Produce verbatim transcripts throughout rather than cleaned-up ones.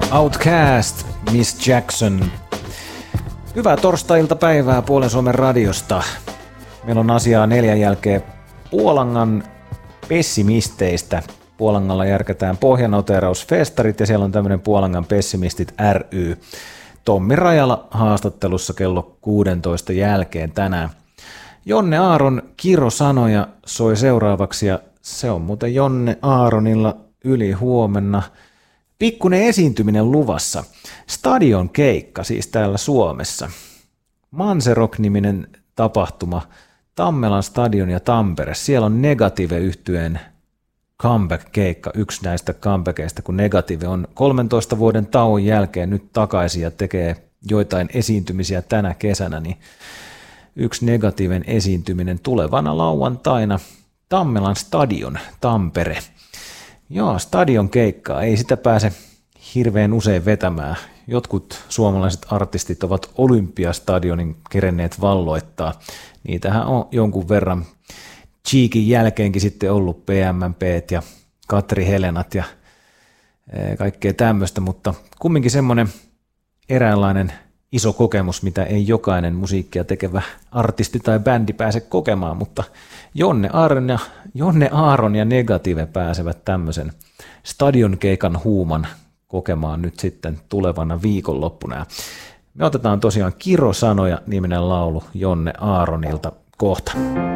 Outcast, Miss Jackson. Hyvää torstai-iltapäivää Puolen Suomen radiosta. Meillä on asiaa neljän jälkeen Puolangan pessimisteistä. Puolangalla järkätään pohjanoteerausfestarit ja siellä on tämmöinen Puolangan pessimistit ry. Tommi Rajala haastattelussa kello kuusitoista jälkeen tänään. Jonne Aaron kirosanoja soi seuraavaksi ja se on muuten Jonne Aaronilla yli huomenna. Pikkuinen esiintyminen luvassa. Stadion keikka siis täällä Suomessa. Manserok-niminen tapahtuma. Tammelan stadion ja Tampere. Siellä on Negative-yhtyeen comeback-keikka. Yksi näistä comebackeista, kun Negative on kolmentoista vuoden tauon jälkeen nyt takaisin ja tekee joitain esiintymisiä tänä kesänä, niin yksi Negativen esiintyminen tulevana lauantaina. Tammelan stadion, Tampere. Joo, stadion keikkaa, ei sitä pääse hirveän usein vetämään. Jotkut suomalaiset artistit ovat Olympiastadionin kerenneet valloittaa. Niitähän on jonkun verran Cheekin jälkeenkin sitten ollut P M P:t ja Katri Helenat ja kaikkea tämmöistä, mutta kumminkin semmoinen eräänlainen iso kokemus, mitä ei jokainen musiikkia tekevä artisti tai bändi pääse kokemaan, mutta Jonne Aaron ja, Jonne Aaron ja Negative pääsevät tämmöisen stadionkeikan huuman kokemaan nyt sitten tulevana viikonloppuna. Me otetaan tosiaan Kirosanoja niminen laulu Jonne Aaronilta kohta.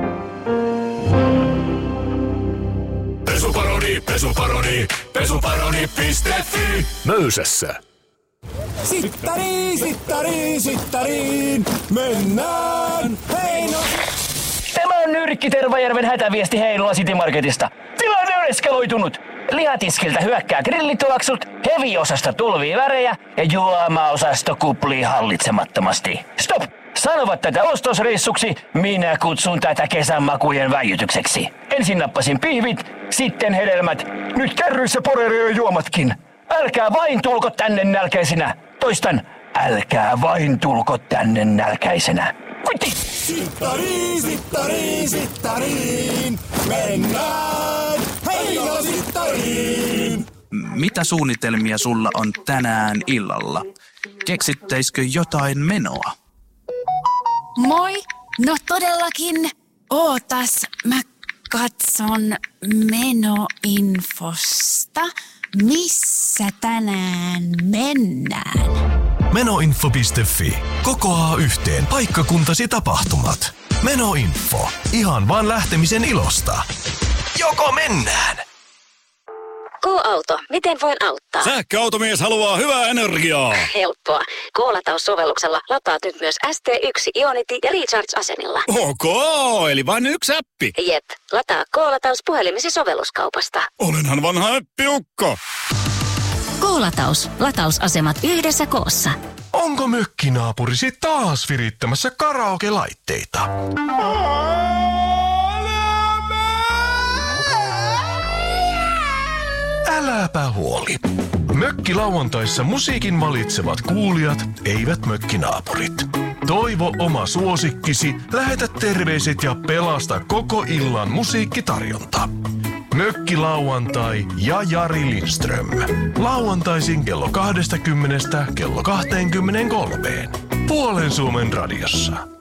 Pesuparoni, pesuparoni, pesuparoni piste fi Möysässä. Sittariin, sittariin, sittariin, mennään Heino. Tämä on Nyrkki Tervajärven hätäviesti Heinola City Marketista. Tilanne on eskaloitunut. Lihatiskiltä hyökkää grillituoksut, heavy-osasta tulvii värejä ja juoma-osasto kuplii hallitsemattomasti. Stop! Sanovat tätä ostosreissuksi, minä kutsun tätä kesän makujen väijytykseksi. Ensin nappasin pihvit, sitten hedelmät, nyt kärryissä porerio juomatkin. Älkää vain tulko tänne nälkäisenä. Toistan, älkää vain tulko tänne nälkäisenä. Kuitti! Sittariin, sittariin, sittariin, mennään Heino sittariin. Mitä suunnitelmia sulla on tänään illalla? Keksittäisikö jotain menoa? Moi! No todellakin. Ootas, mä katson menoinfosta. Missä tänään mennään? Menoinfo piste fi kokoaa yhteen paikkakuntasi tapahtumat. Menoinfo. Ihan vaan lähtemisen ilosta. Joko mennään? K-auto, miten voin auttaa? Sähköautomies haluaa hyvää energiaa. Helppoa. K-lataussovelluksella lataat nyt myös S T yksi Ionity ja Recharge-asenilla. Ok, eli vain yksi appi. Jep, lataa K-lataus puhelimesi sovelluskaupasta. Olenhan vanha äppiukko. K-lataus. Latausasemat yhdessä koossa. Onko mökkinaapurisi taas virittämässä karaoke-laitteita? Äläpä huoli. Mökkilauantaissa musiikin valitsevat kuulijat, eivät mökkinaapurit. Toivo oma suosikkisi, lähetä terveiset ja pelasta koko illan musiikkitarjonta. Mökkilauantai ja Jari Lindström. Lauantaisin kello kaksikymmentä kello kaksikymmentäkolme. Puolen Suomen radiossa.